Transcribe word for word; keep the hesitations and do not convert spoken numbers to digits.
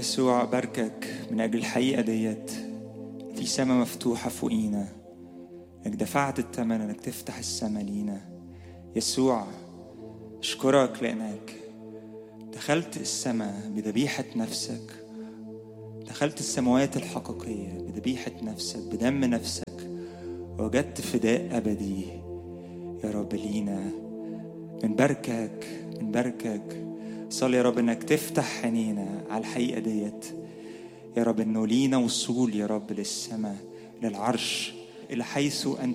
يسوع باركك من أجل الحقيقة ديت. في سماء مفتوحة فوقينا، انك دفعت الثمن انك تفتح السماء لينا. يسوع اشكرك لانك دخلت السماء بذبيحة نفسك، دخلت السماوات الحقيقية بذبيحة نفسك بدم نفسك، وجدت فداء أبدي يا رب لينا. من بركك من بركك صلي يا رب انك تفتح عينينا على الحقيقة ديت يا رب، انه لينا وصول يا رب للسماء، للعرش، الى حيث أنت